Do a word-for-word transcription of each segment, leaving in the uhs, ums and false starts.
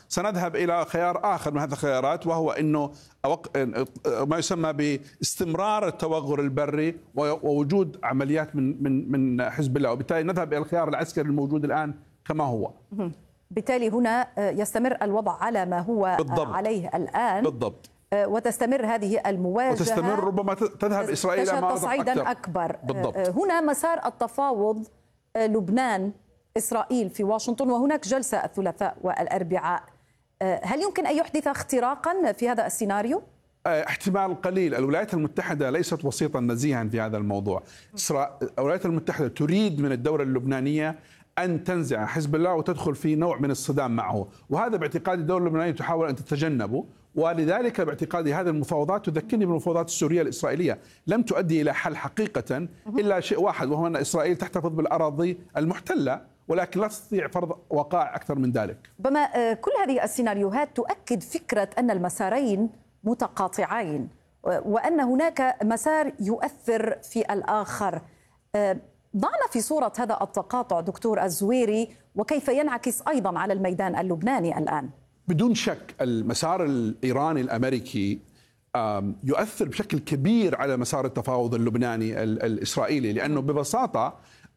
سنذهب إلى خيار آخر من هذه الخيارات، وهو أنه ما يسمى باستمرار التوغل البري ووجود عمليات من من من حزب الله، وبالتالي نذهب إلى الخيار العسكري الموجود الآن كما هو. بالتالي هنا يستمر الوضع على ما هو بالضبط. عليه الآن بالضبط، وتستمر هذه المواجهة وتستمر، ربما تذهب إسرائيل إلى تصعيدا أكثر. أكبر بالضبط. هنا مسار التفاوض لبنان إسرائيل في واشنطن، وهناك جلسة الثلاثاء والأربعاء، هل يمكن أن يحدث اختراقا في هذا السيناريو؟ احتمال قليل. الولايات المتحدة ليست وسيطا نزيها في هذا الموضوع. الولايات المتحدة تريد من الدولة اللبنانية أن تنزع حزب الله وتدخل في نوع من الصدام معه، وهذا باعتقاد الدولة اللبنانية تحاول أن تتجنبه، ولذلك باعتقادي هذه المفاوضات تذكرني بالمفاوضات السورية الإسرائيلية، لم تؤدي إلى حل حقيقة إلا شيء واحد، وهو أن إسرائيل تحتفظ بالأراضي المحتلة، ولكن لا تستطيع فرض وقائع أكثر من ذلك. ربما كل هذه السيناريوهات تؤكد فكرة أن المسارين متقاطعين، وأن هناك مسار يؤثر في الآخر. ضعنا في صورة هذا التقاطع دكتور الزويري، وكيف ينعكس أيضا على الميدان اللبناني الآن؟ بدون شك المسار الإيراني الأمريكي يؤثر بشكل كبير على مسار التفاوض اللبناني الإسرائيلي، لأنه ببساطة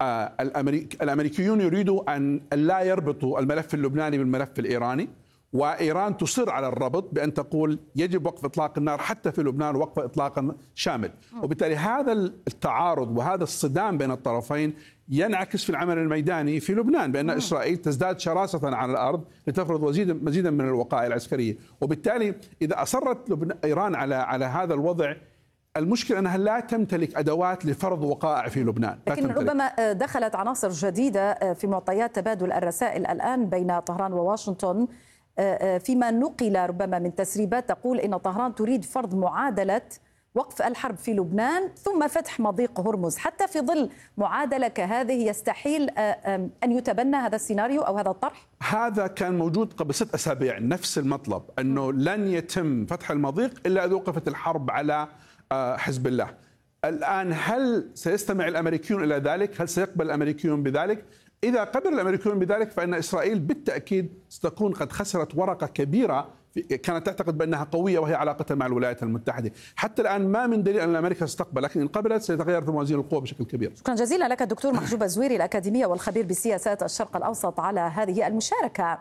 الأمريكيون يريدوا أن لا يربطوا الملف اللبناني بالملف الإيراني، وإيران تصر على الربط بأن تقول يجب وقف إطلاق النار حتى في لبنان وقف إطلاق شامل، وبالتالي هذا التعارض وهذا الصدام بين الطرفين ينعكس في العمل الميداني في لبنان، بأن إسرائيل تزداد شراسة على الأرض لتفرض مزيدا من الوقائع العسكرية، وبالتالي إذا أصرت إيران على على هذا الوضع، المشكلة أنها لا تمتلك أدوات لفرض وقائع في لبنان. لكن ربما دخلت عناصر جديدة في معطيات تبادل الرسائل الآن بين طهران وواشنطن، فيما نقل ربما من تسريبات تقول إن طهران تريد فرض معادلة وقف الحرب في لبنان ثم فتح مضيق هرمز. حتى في ظل معادلة كهذه يستحيل أن يتبنى هذا السيناريو أو هذا الطرح؟ هذا كان موجود قبل ست أسابيع، نفس المطلب، أنه لن يتم فتح المضيق إلا إذا وقفت الحرب على حزب الله. الآن هل سيستمع الأمريكيون إلى ذلك؟ هل سيقبل الأمريكيون بذلك؟ إذا قبل الأمريكيون بذلك فإن إسرائيل بالتأكيد ستكون قد خسرت ورقة كبيرة كانت تعتقد بأنها قوية، وهي علاقتها مع الولايات المتحدة. حتى الآن ما من دليل أن أمريكا ستقبل، لكن إن قبلت سيتغير في موازين القوى بشكل كبير. شكرا جزيلا لك الدكتور محجوب الزويري الأكاديمية والخبير بسياسات الشرق الأوسط على هذه المشاركة.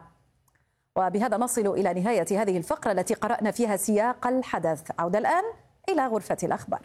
وبهذا نصل إلى نهاية هذه الفقرة التي قرأنا فيها سياق الحدث. عودة الآن إلى غرفة الأخبار.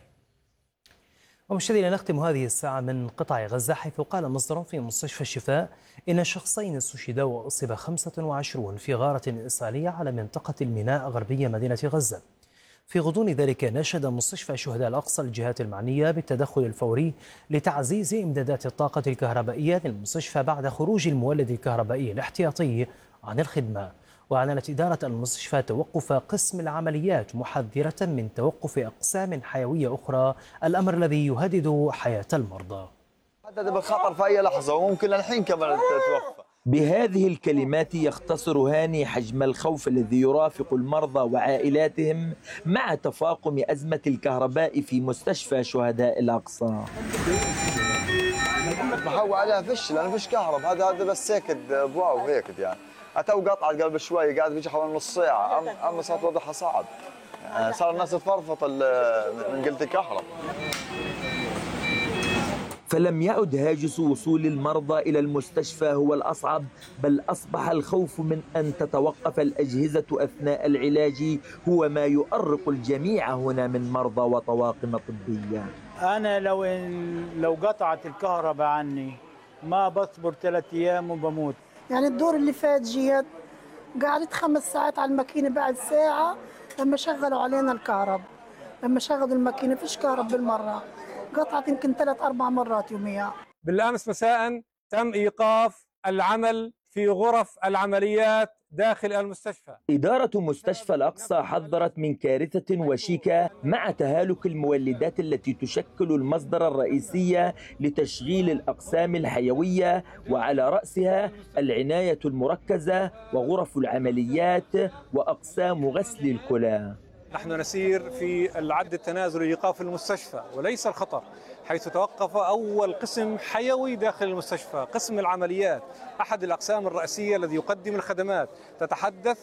ومشاهدينا نختم هذه الساعة من قطاع غزة، حيث قال مصدر في مستشفى الشفاء إن شخصين استشهدا وأصيب خمسة وعشرين في غارة إسرائيلية على منطقة الميناء غربية مدينة غزة. في غضون ذلك ناشد مستشفى شهداء الأقصى الجهات المعنية بالتدخل الفوري لتعزيز إمدادات الطاقة الكهربائية للمستشفى بعد خروج المولد الكهربائي الاحتياطي عن الخدمة. وأعلنت إدارة المستشفى توقف قسم العمليات، محذرة من توقف أقسام حيوية أخرى، الأمر الذي يهدد حياة المرضى. هذا بالخطر في أي لحظة، وممكن الحين كمان تتوقف. بهذه الكلمات يختصر هاني حجم الخوف الذي يرافق المرضى وعائلاتهم مع تفاقم أزمة الكهرباء في مستشفى شهداء الأقصى. محول عليها فش، لأنه فيش كهرب، هذا هذا بس هيك ضواء وهيك يعني. أتو قطعت قبل شوي، قاعد بيجي حوالي نص ساعة، أما صارت وضعها صعب. صار الناس تفرفط من قلة الكهرب. فلم يعد هاجس وصول المرضى إلى المستشفى هو الأصعب، بل أصبح الخوف من أن تتوقف الأجهزة أثناء العلاج هو ما يؤرق الجميع هنا من مرضى وطواقم طبية. أنا لو لو قطعت الكهرباء عني ما بصبر ثلاث أيام وبموت. يعني الدور اللي فات جيت قعدت خمس ساعات على الماكينة، بعد ساعة لما شغلوا علينا الكهرب، لما شغلوا الماكينة فيش كهرب بالمرة، قطعت يمكن ثلاث أربع مرات يوميا. بالأمس مساء تم إيقاف العمل في غرف العمليات داخل المستشفى. إدارة مستشفى الأقصى حذرت من كارثة وشيكة مع تهالك المولدات التي تشكل المصدر الرئيسي لتشغيل الأقسام الحيوية، وعلى رأسها العناية المركزة وغرف العمليات وأقسام غسل الكلى. نحن نسير في العد التنازلي لإيقاف المستشفى وليس الخطر، حيث توقف أول قسم حيوي داخل المستشفى، قسم العمليات، أحد الأقسام الرئيسية الذي يقدم الخدمات. تتحدث